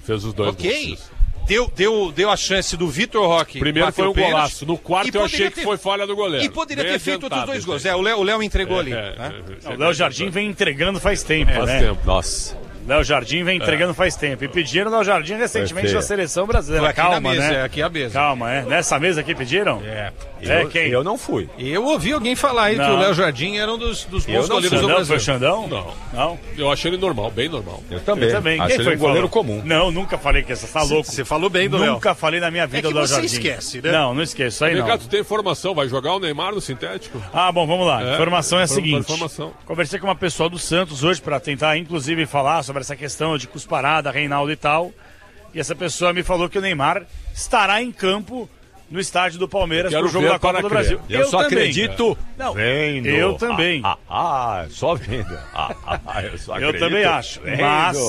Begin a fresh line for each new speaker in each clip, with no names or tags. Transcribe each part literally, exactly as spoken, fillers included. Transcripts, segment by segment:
fez os dois
Ok.
gols.
Deu, deu, deu a chance do Vitor Roque.
Primeiro foi um
pênalti,
golaço. No quarto eu achei que
ter...
foi falha do goleiro.
E poderia
Bem
ter feito outros dois
adiantado,
gols. É, o Léo, o Léo entregou
é,
ali.
É,
né?
é, é,
o Léo Jardim vem entregando faz tempo,
faz
né?
tempo.
Nossa.
Léo Jardim vem entregando é. faz tempo. E pediram o Léo Jardim recentemente da seleção brasileira.
Aqui
Calma,
na mesa,
né?
é aqui a mesa.
Calma, é. Nessa mesa aqui pediram?
É.
É,
eu,
quem?
Eu não fui.
Eu ouvi alguém falar aí
não.
que o Léo Jardim era um dos, dos bons goleiros do
Xandão,
Brasil.
foi o Xandão?
Não.
Não?
Eu achei ele normal, bem normal.
Eu também.
Eu também.
Achei
Quem
ele
foi
um goleiro
falou?
comum.
Não, nunca falei que essa tá louco.
Você falou bem do Léo.
Nunca falei na minha vida
é que
do Léo
você
Jardim.
esquece, né?
Não, não esqueço. Isso aí não.
Ricardo, tu tem informação? Vai jogar o Neymar no sintético?
Ah, bom, vamos lá.
É,
informação é a seguinte.
informação.
Conversei com uma pessoa do Santos hoje para tentar, inclusive, falar sobre essa questão de cusparada, Reinaldo e tal. E essa pessoa me falou que o Neymar estará em campo no estádio do Palmeiras pro jogo da Copa do Brasil.
Eu, eu só
também.
acredito
Não,
vendo.
eu também.
Ah, ah, ah só vendo. Ah, ah, eu só acredito.
Eu também acho.
Vendo.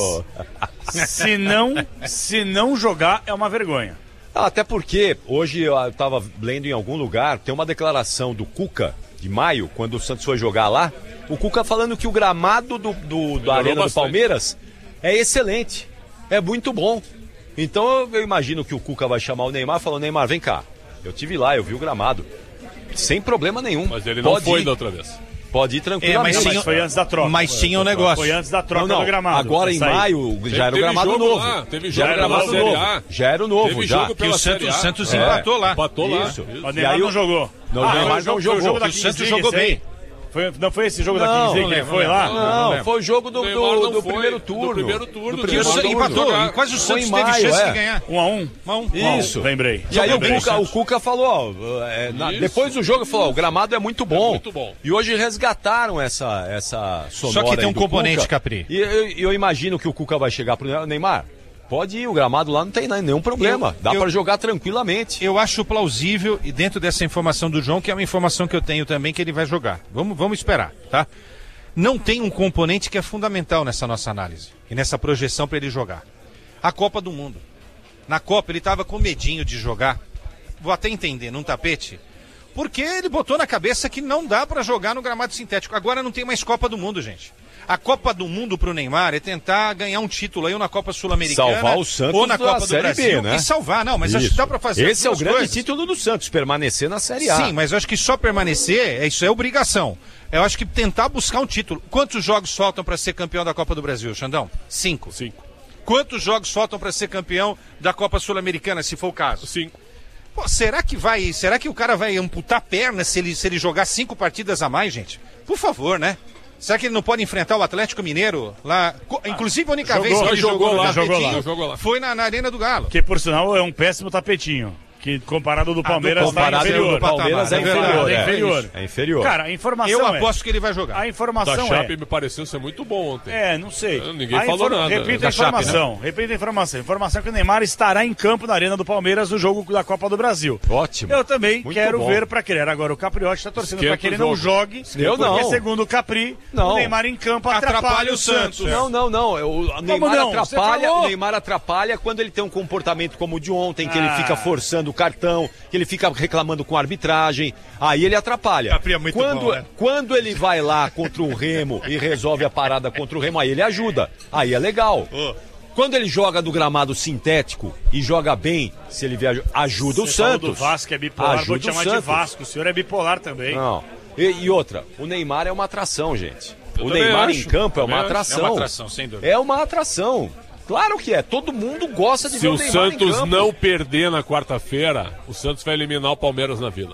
Mas se não, se não jogar, é uma vergonha.
Ah, até porque hoje eu estava lendo em algum lugar, tem uma declaração do Cuca, de maio, quando o Santos foi jogar lá, o Cuca falando que o gramado do, do, da Arena bastante. do Palmeiras é excelente, é muito bom. Então eu imagino que o Cuca vai chamar o Neymar e falar, Neymar, vem cá, eu tive lá, eu vi o gramado, sem problema nenhum.
Mas ele não
Pode
foi
ir.
da outra vez.
Pode ir tranquilamente.
É, mas,
Mas
tinha,
foi antes da troca.
Mas tinha um negócio.
Foi antes da troca
não, não,
do gramado.
agora em maio já era o gramado
jogo
novo.
Lá, teve
já
jogo
era o gramado
pela
novo.
Série A.
Já era o novo,
Teve
já.
jogo pela
E o Santos,
Série A.
Santos
É.
empatou lá.
Empatou lá.
Isso.
O
E
Neymar
aí
não
o-
jogou.
Não, o
Ah,
Neymar
foi o jogo-
não
foi o
jogou.
jogo da
E o
Kings
Santos
League,
jogou
esse aí?
bem.
Foi, não foi esse jogo da
Não,
Kings League
não
que ele
lembro,
foi
não
lá?
lembro.
Não,
lembro.
foi o jogo do,
O Neymar
do,
não
do
foi,
primeiro
do
turno.
primeiro turno,
Do
do
Que o
primeiro
Santos
Neymar
turno.
empatou.
jogar.
E quase o
Foi
Santos
em
teve
maio,
chance
é.
de ganhar.
Um a um?
Um.
Isso.
Lembrei.
E aí o
Lembrei.
Cuca, o Cuca falou, ó, é, na-
Isso.
depois do jogo, falou, ó, o gramado é muito bom.
É muito bom.
E hoje resgataram essa, essa sonora
Só que tem
aí
um
do
componente,
Cuca.
Capri.
E eu, eu imagino que o Cuca vai chegar pro Neymar. Pode ir, o gramado lá não tem nenhum problema.
Eu-
Dá
eu-
pra jogar tranquilamente.
Eu acho plausível, e dentro dessa informação do João, que é uma informação que eu tenho também, que ele vai jogar. Vamos, vamos esperar, tá? Não tem um componente que é fundamental nessa nossa análise e nessa projeção para ele jogar. A Copa do Mundo. Na Copa ele estava com medinho de jogar, vou até entender, num tapete, porque ele botou na cabeça que não dá para jogar no gramado sintético. Agora não tem mais Copa do Mundo, gente. A Copa do Mundo pro Neymar é tentar ganhar um título aí ou na Copa Sul-Americana
Salvar o Santos
ou na
da
Copa do
Série
Brasil.
B, né?
E salvar, não, mas acho que dá para fazer as
Esse é o
duas
grande
coisas.
título do Santos, permanecer na Série A.
Sim, mas eu acho que só permanecer, é isso é obrigação. Eu acho que tentar buscar um título. Quantos jogos faltam para ser campeão da Copa do Brasil, Xandão? Cinco.
Cinco.
Quantos jogos faltam para ser campeão da Copa Sul-Americana, se for o caso?
Cinco.
Pô, será que vai, será que o cara vai amputar a perna se ele, se ele jogar cinco partidas a mais, gente? Por favor, né? Será que ele não pode enfrentar o Atlético Mineiro lá? Co- Inclusive a única
Jogou,
vez que ele
jogou
jogou,
lá,
no
jogou
tapetinho
lá.
Jogou lá.
foi na, na Arena do Galo.
Que por sinal é um péssimo tapetinho. Que comparado do Palmeiras está
Comparado
inferior.
do Palmeiras é
É verdade,
inferior.
é
É,
inferior.
É inferior.
Cara, a informação
Eu
é...
aposto que ele vai jogar.
A
Da
informação
Chape
é...
me pareceu ser muito bom ontem.
É, não sei.
Ninguém
A
falou
infor-
nada.
Repita a
Da Chape,
informação. Repita a informação. Informação que o Neymar estará em campo na Arena do Palmeiras no jogo da Copa do Brasil.
Ótimo.
Eu também
Muito
quero
bom.
ver para querer. Agora, o Capriotti está torcendo
Esquenta
para que ele
o
não
jogo.
jogue.
Eu
porque,
não.
segundo o Capri,
Não.
o Neymar em campo atrapalha,
Atrapalha
o
o
Santos.
Santos.
Não, não, não. O Neymar
não? Você
atrapalha.
falou.
O Neymar atrapalha quando ele tem um comportamento como o de ontem, que
Ah.
ele fica forçando o cartão, que ele fica reclamando com a arbitragem. Aí ele atrapalha.
Capri é muito
quando,
bom, né?
quando ele vai lá contra o Remo e resolve a parada contra o Remo, aí ele ajuda. Aí é legal. Quando ele joga do gramado sintético e joga bem, se ele viaja, ajuda o
Você falou
Santos.
do Vasco é bipolar, vou
Ajuda
te
o
chamar de
Santos.
Vasco. O senhor é bipolar também.
Não. E, e outra, o Neymar é uma atração, gente.
Eu
o
também
Neymar
acho,
em campo é
também
uma
acho.
atração.
É uma atração, sem dúvida.
É uma atração. Claro que é. Todo mundo gosta de
Se
ver o
o
Neymar em
Santos
campo.
não perder na quarta-feira, o Santos vai eliminar o Palmeiras na Vila.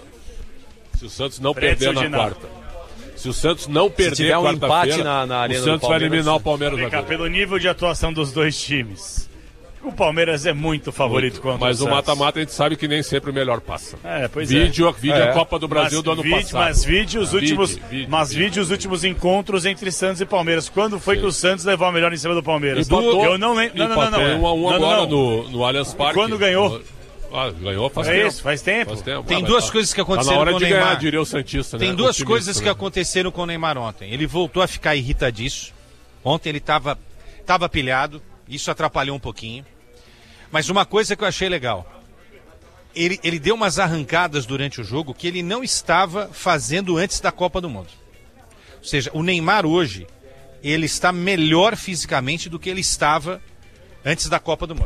Se o Santos não
Pretzel
perder na
de nada.
quarta. Se o Santos não perder
tiver um
quarta-feira,
empate na- na
o
Arena do
Santos vai
Palmeiras,
eliminar o Palmeiras
Vem
na
cá,
Vila.
pelo nível de atuação dos dois times. O Palmeiras é muito favorito contra
Mas
o
o
Santos.
mata-mata a gente sabe que nem sempre o melhor passa.
É, pois
Vídeo, vídeo
É.
a Copa do Brasil
mas,
do ano
vídeo,
passado.
Mas vídeo os
Vídeo,
últimos,
vídeo,
mas
vídeo.
vídeo os últimos encontros entre Santos e Palmeiras. Quando foi
Sim.
que o Santos levou a melhor em cima do Palmeiras?
Empatou,
Eu não lembro. Não, não, não,
empatou
não.
um a um
Não, não,
agora
não.
No, no Allianz Parque.
Quando ganhou?
Ah, ganhou faz
É
tempo.
isso, faz tempo.
Faz tempo.
Tem
Ah,
duas
tá.
coisas que
Tá na
aconteceram
hora
com o
de
Neymar.
ganhar, diria o Santista,
Tem
né?
duas
Otimista,
coisas
né?
que aconteceram com o Neymar ontem. Ele voltou a ficar irritadiço. Ontem ele estava tava pilhado. Isso atrapalhou um pouquinho. Mas uma coisa que eu achei legal. Ele, ele deu umas arrancadas durante o jogo que ele não estava fazendo antes da Copa do Mundo. Ou seja, o Neymar hoje, ele está melhor fisicamente do que ele estava antes da Copa do Mundo.